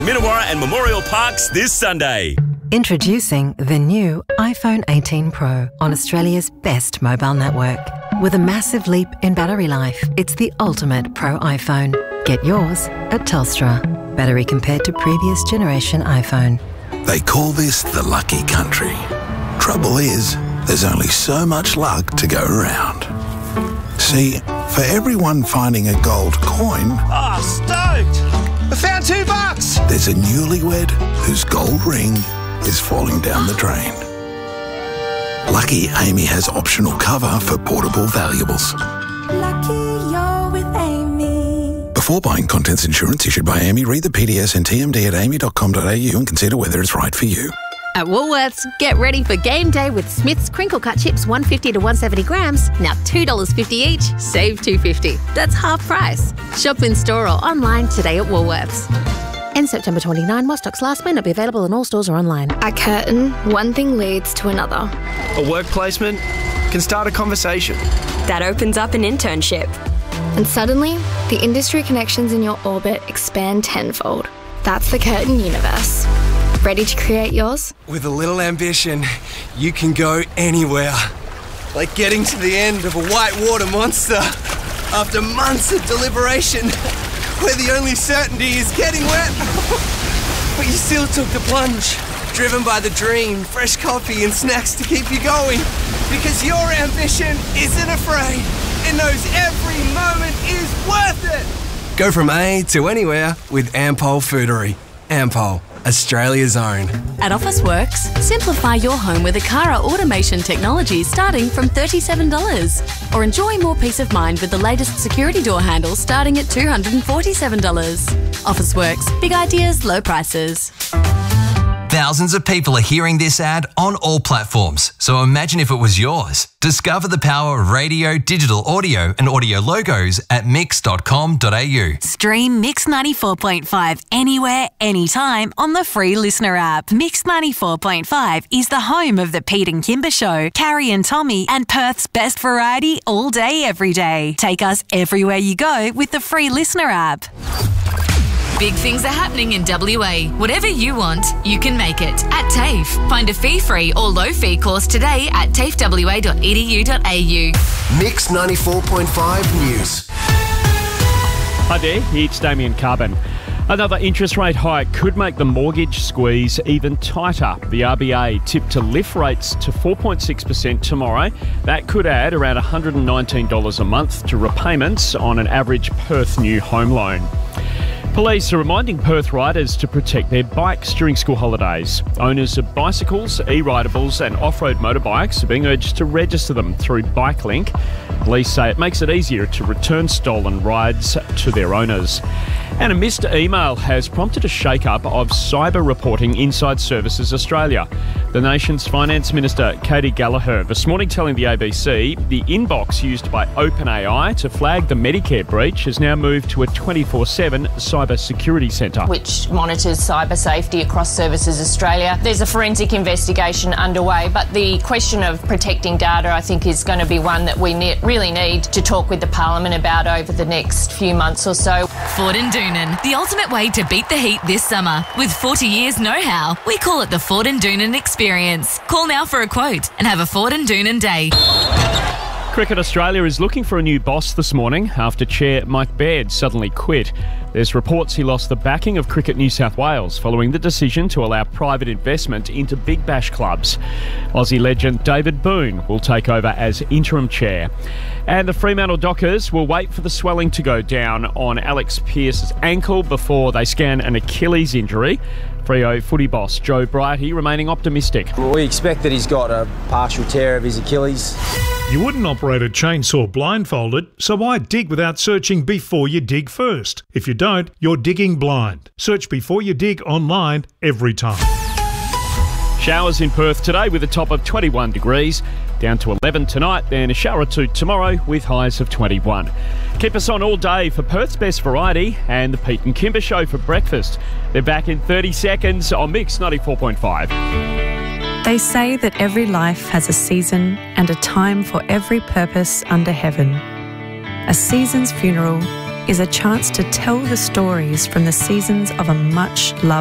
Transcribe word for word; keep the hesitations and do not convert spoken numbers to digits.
Minnawarra and Memorial Parks this Sunday. Introducing the new iPhone eighteen Pro on Australia's best mobile network. With a massive leap in battery life, it's the ultimate Pro iPhone. Get yours at Telstra. Battery compared to previous generation iPhone. They call this the lucky country. Trouble is, there's only so much luck to go around. See, for everyone finding a gold coin... Oh, stoked! I found two bucks! There's a newlywed whose gold ring is falling down the drain. Lucky Amy has optional cover for portable valuables. Lucky you're with Amy. Before buying contents insurance issued by Amy, read the P D S and T M D at amy dot com dot a u and consider whether it's right for you. At Woolworths, get ready for game day with Smith's crinkle cut chips, one fifty to one seventy grams, now two dollars fifty each, save two fifty. That's half price. Shop in store or online today at Woolworths. End September twenty-ninth, while stocks last, may not be available in all stores or online. At Curtin, one thing leads to another. A work placement can start a conversation. That opens up an internship. And suddenly, the industry connections in your orbit expand tenfold. That's the Curtin universe. Ready to create yours? With a little ambition, you can go anywhere. Like getting to the end of a whitewater monster after months of deliberation, where the only certainty is getting wet. But you still took the plunge, driven by the dream, fresh coffee and snacks to keep you going. Because your ambition isn't afraid. It knows every moment is worth it. Go from A to anywhere with Ampol Foodery. Ampol, Australia's own. At Officeworks, simplify your home with Akara automation technology starting from thirty-seven dollars. Or enjoy more peace of mind with the latest security door handles starting at two hundred forty-seven dollars. Officeworks, big ideas, low prices. Thousands of people are hearing this ad on all platforms, so imagine if it was yours. Discover the power of radio, digital audio and audio logos at mix dot com dot a u. Stream Mix ninety-four point five anywhere, anytime on the free Listener app. Mix ninety-four point five is the home of the Pete and Kimber Show, Carrie and Tommy, and Perth's best variety all day, every day. Take us everywhere you go with the free Listener app. Big things are happening in W A. Whatever you want, you can make it at TAFE. Find a fee-free or low-fee course today at tafe w a dot e d u dot a u. Mix ninety-four point five News. Hi there, it's Damien Carbon. Another interest rate hike could make the mortgage squeeze even tighter. The R B A tipped to lift rates to four point six percent tomorrow. That could add around one hundred nineteen dollars a month to repayments on an average Perth new home loan. Police are reminding Perth riders to protect their bikes during school holidays. Owners of bicycles, e-ridables and off-road motorbikes are being urged to register them through BikeLink. Police say it makes it easier to return stolen rides to their owners. And a missed email has prompted a shake-up of cyber reporting inside Services Australia. The nation's Finance Minister, Katie Gallagher, this morning telling the A B C the inbox used by OpenAI to flag the Medicare breach has now moved to a twenty-four seven cyber security centre, which monitors cyber safety across Services Australia. There's a forensic investigation underway, but the question of protecting data, I think, is going to be one that we ne- really need to talk with the Parliament about over the next few months or so. Ford and Doonan, the ultimate way to beat the heat this summer. With forty years know-how, we call it the Ford and Doonan experience. Call now for a quote and have a Ford and Doonan day. Cricket Australia is looking for a new boss this morning after Chair Mike Baird suddenly quit. There's reports he lost the backing of Cricket New South Wales following the decision to allow private investment into Big Bash clubs. Aussie legend David Boone will take over as interim chair. And the Fremantle Dockers will wait for the swelling to go down on Alex Pearce's ankle before they scan an Achilles injury. Freo footy boss Joe Brighty remaining optimistic. Well, we expect that he's got a partial tear of his Achilles. You wouldn't operate a chainsaw blindfolded, so why dig without searching before you dig first? If you don't, you're digging blind. Search Before You Dig online every time. Showers in Perth today with a top of twenty-one degrees, down to eleven tonight, then a shower or two tomorrow with highs of twenty-one. Keep us on all day for Perth's best variety and the Pete and Kimber Show for breakfast. They're back in thirty seconds on Mix ninety-four point five. They say that every life has a season and a time for every purpose under heaven. A season's funeral is a chance to tell the stories from the seasons of a much loved